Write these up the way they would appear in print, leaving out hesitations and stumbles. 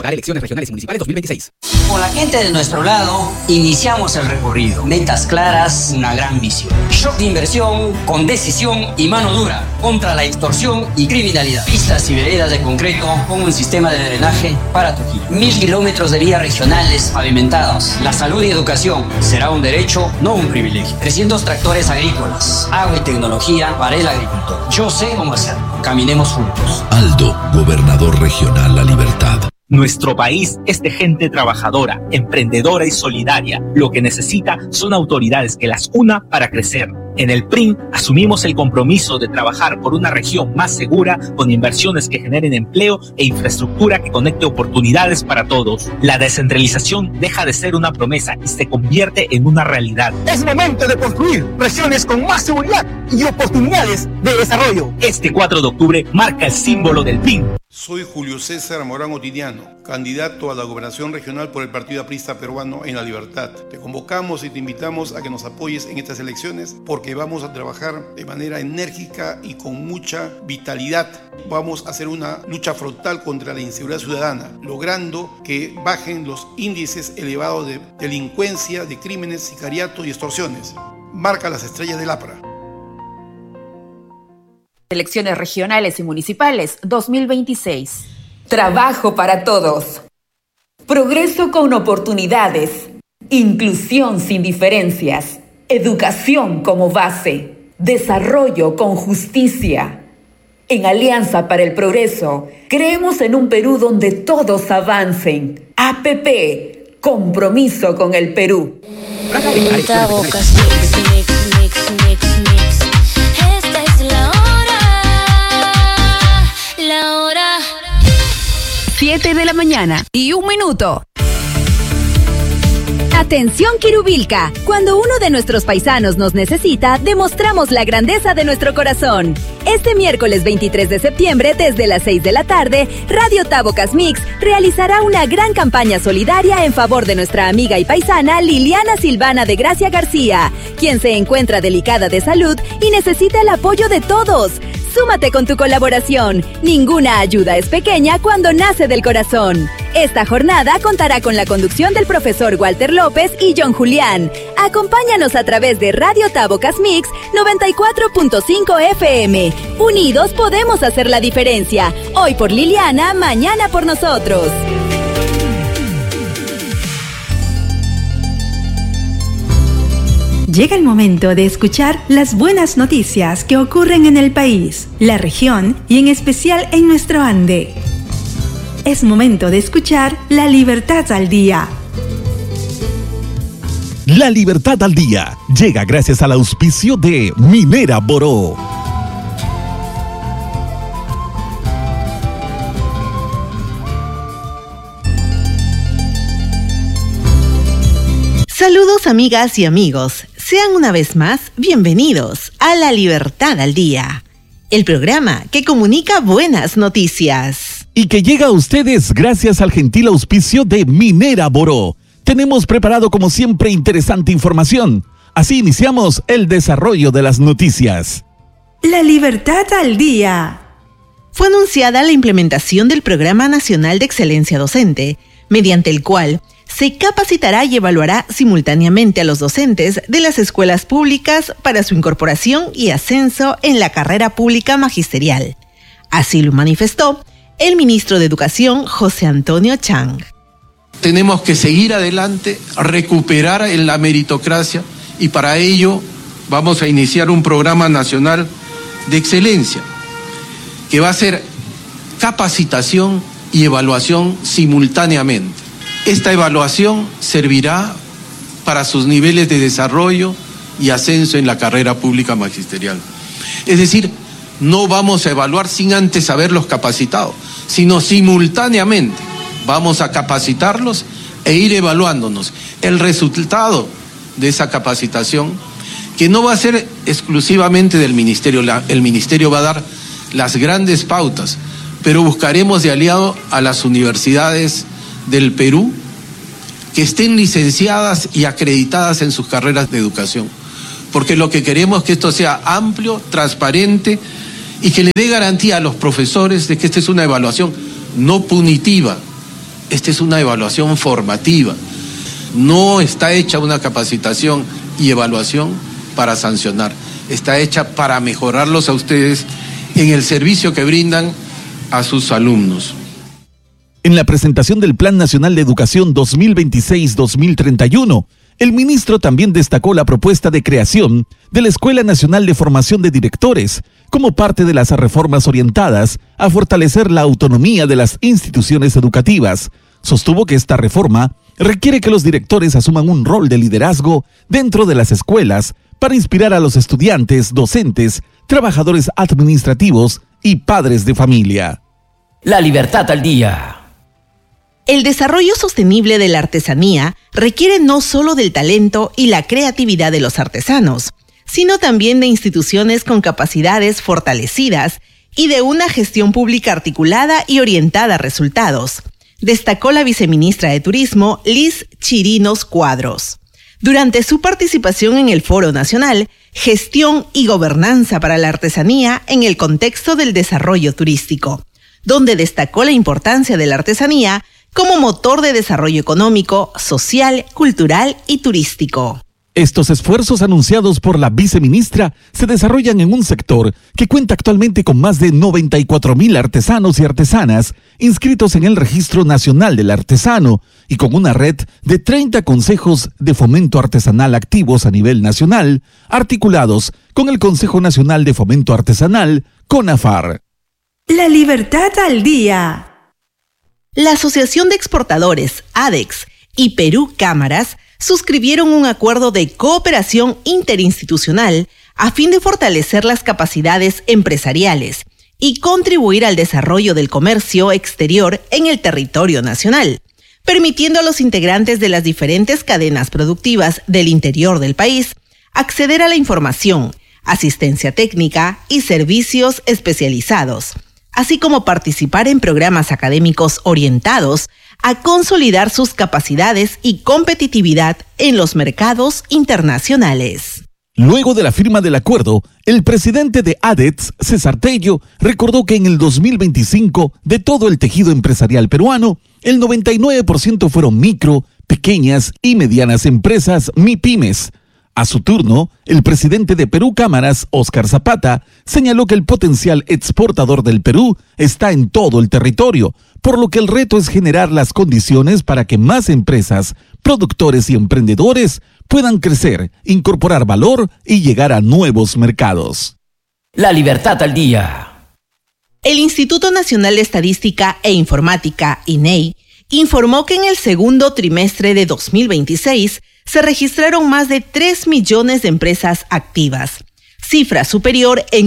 Votar elecciones regionales y municipales 2026. Con la gente de nuestro lado, iniciamos el recorrido. Metas claras, una gran visión. Shock de inversión con decisión y mano dura contra la extorsión y criminalidad. Pistas y veredas de concreto con un sistema de drenaje para Trujillo. 1000 kilómetros de vías regionales pavimentados. La salud y educación será un derecho, no un privilegio. 300 tractores agrícolas. Agua y tecnología para el agricultor. Yo sé cómo hacerlo. Caminemos juntos. Aldo, gobernador regional La Libertad. Nuestro país es de gente trabajadora, emprendedora y solidaria. Lo que necesita son autoridades que las una para crecer. En el PRIN asumimos el compromiso de trabajar por una región más segura, con inversiones que generen empleo e infraestructura que conecte oportunidades para todos. La descentralización deja de ser una promesa y se convierte en una realidad. Es momento de construir regiones con más seguridad y oportunidades de desarrollo. Este 4 de octubre marca el símbolo del PRIN. Soy Julio César Morán Otiniano, candidato a la gobernación regional por el Partido Aprista Peruano en La Libertad. Te convocamos y te invitamos a que nos apoyes en estas elecciones porque vamos a trabajar de manera enérgica y con mucha vitalidad. Vamos a hacer una lucha frontal contra la inseguridad ciudadana, logrando que bajen los índices elevados de delincuencia, de crímenes, sicariato y extorsiones. Marca las estrellas del APRA. Elecciones regionales y municipales 2026. Trabajo para todos. Progreso con oportunidades. Inclusión sin diferencias. Educación como base. Desarrollo con justicia. En Alianza para el Progreso, creemos en un Perú donde todos avancen. APP, compromiso con el Perú. Tabocas mix. Esta es la hora. 7 de la mañana y 1 minuto. Atención Quirubilca, cuando uno de nuestros paisanos nos necesita, demostramos la grandeza de nuestro corazón. Este miércoles 23 de septiembre, desde las 6 de la tarde, Radio Tabocas Mix realizará una gran campaña solidaria en favor de nuestra amiga y paisana Liliana Silvana de Gracia García, quien se encuentra delicada de salud y necesita el apoyo de todos. Súmate con tu colaboración. Ninguna ayuda es pequeña cuando nace del corazón. Esta jornada contará con la conducción del profesor Walter López y John Julián. Acompáñanos a través de Radio Tabocas Mix 94.5 FM. Unidos podemos hacer la diferencia. Hoy por Liliana, mañana por nosotros. Llega el momento de escuchar las buenas noticias que ocurren en el país, la región y en especial en nuestro Ande. Es momento de escuchar La Libertad al Día. La Libertad al Día llega gracias al auspicio de Minera Boró. Saludos amigas y amigos, sean una vez más bienvenidos a La Libertad al Día, el programa que comunica buenas noticias. Y que llega a ustedes gracias al gentil auspicio de Minera Boró. Tenemos preparado como siempre interesante información, así iniciamos el desarrollo de las noticias. La Libertad al Día. Fue anunciada la implementación del Programa Nacional de Excelencia Docente, mediante el cual se capacitará y evaluará simultáneamente a los docentes de las escuelas públicas para su incorporación y ascenso en la carrera pública magisterial. Así lo manifestó el ministro de Educación, José Antonio Chang. Tenemos que seguir adelante, recuperar la meritocracia y para ello vamos a iniciar un programa nacional de excelencia que va a ser capacitación y evaluación simultáneamente. Esta evaluación servirá para sus niveles de desarrollo y ascenso en la carrera pública magisterial. Es decir, no vamos a evaluar sin antes haberlos capacitado, sino simultáneamente vamos a capacitarlos e ir evaluándonos. El resultado de esa capacitación, que no va a ser exclusivamente del Ministerio, el Ministerio va a dar las grandes pautas, pero buscaremos de aliado a las universidades del Perú que estén licenciadas y acreditadas en sus carreras de educación, porque lo que queremos es que esto sea amplio, transparente y que le dé garantía a los profesores de que esta es una evaluación no punitiva, Esta es una evaluación formativa. No está hecha una capacitación y evaluación para sancionar. Está hecha para mejorarlos a ustedes en el servicio que brindan a sus alumnos. En la presentación del Plan Nacional de Educación 2026-2031, el ministro también destacó la propuesta de creación de la Escuela Nacional de Formación de Directores como parte de las reformas orientadas a fortalecer la autonomía de las instituciones educativas. Sostuvo que esta reforma requiere que los directores asuman un rol de liderazgo dentro de las escuelas para inspirar a los estudiantes, docentes, trabajadores administrativos y padres de familia. La libertad al día. El desarrollo sostenible de la artesanía requiere no solo del talento y la creatividad de los artesanos, sino también de instituciones con capacidades fortalecidas y de una gestión pública articulada y orientada a resultados, destacó la viceministra de Turismo, Liz Chirinos Cuadros, durante su participación en el Foro Nacional, Gestión y Gobernanza para la Artesanía en el contexto del desarrollo turístico, donde destacó la importancia de la artesanía como motor de desarrollo económico, social, cultural y turístico. Estos esfuerzos anunciados por la viceministra se desarrollan en un sector que cuenta actualmente con más de 94,000 artesanos y artesanas inscritos en el Registro Nacional del Artesano y con una red de 30 consejos de fomento artesanal activos a nivel nacional, articulados con el Consejo Nacional de Fomento Artesanal, CONAFAR. La libertad al día. La Asociación de Exportadores, ADEX, y Perú Cámaras suscribieron un acuerdo de cooperación interinstitucional a fin de fortalecer las capacidades empresariales y contribuir al desarrollo del comercio exterior en el territorio nacional, permitiendo a los integrantes de las diferentes cadenas productivas del interior del país acceder a la información, asistencia técnica y servicios especializados, así como participar en programas académicos orientados a consolidar sus capacidades y competitividad en los mercados internacionales. Luego de la firma del acuerdo, el presidente de ADEX, César Tello, recordó que en el 2025, de todo el tejido empresarial peruano, el 99% fueron micro, pequeñas y medianas empresas MIPYMES. A su turno, el presidente de Perú Cámaras, Óscar Zapata, señaló que el potencial exportador del Perú está en todo el territorio, por lo que el reto es generar las condiciones para que más empresas, productores y emprendedores puedan crecer, incorporar valor y llegar a nuevos mercados. La libertad al día. El Instituto Nacional de Estadística e Informática, INEI, informó que en el segundo trimestre de 2026 se registraron más de 3 millones de empresas activas, cifra superior en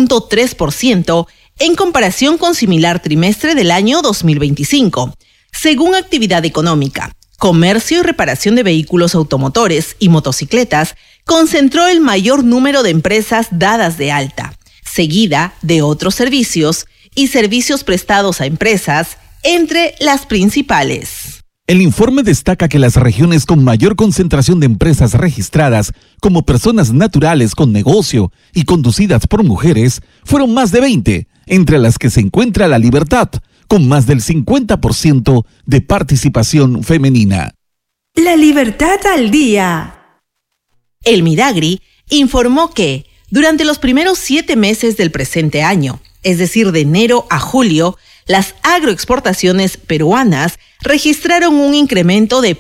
1.3% en comparación con similar trimestre del año 2025. Según Actividad Económica, Comercio y Reparación de Vehículos Automotores y Motocicletas concentró el mayor número de empresas dadas de alta, seguida de otros servicios y servicios prestados a empresas, entre las principales. El informe destaca que las regiones con mayor concentración de empresas registradas como personas naturales con negocio y conducidas por mujeres fueron más de 20, entre las que se encuentra La Libertad, con más del 50% de participación femenina. La libertad al día. El Midagri informó que durante los primeros 7 meses del presente año, es decir, de enero a julio, las agroexportaciones peruanas registraron un incremento de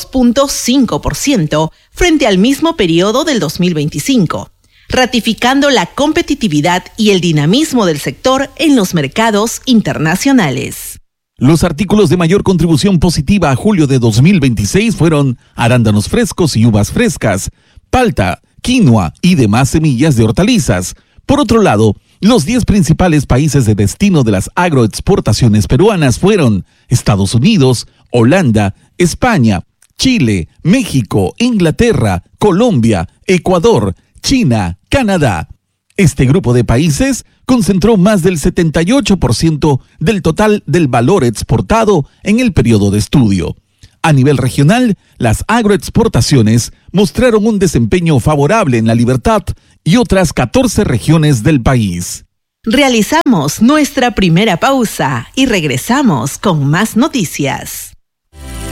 2.5% frente al mismo periodo del 2025, ratificando la competitividad y el dinamismo del sector en los mercados internacionales. Los artículos de mayor contribución positiva a julio de 2026 fueron arándanos frescos y uvas frescas, palta, quinoa y demás semillas de hortalizas. Por otro lado, los 10 principales países de destino de las agroexportaciones peruanas fueron Estados Unidos, Holanda, España, Chile, México, Inglaterra, Colombia, Ecuador, China, Canadá. Este grupo de países concentró más del 78% del total del valor exportado en el periodo de estudio. A nivel regional, las agroexportaciones mostraron un desempeño favorable en La Libertad y otras 14 regiones del país. Realizamos nuestra primera pausa y regresamos con más noticias.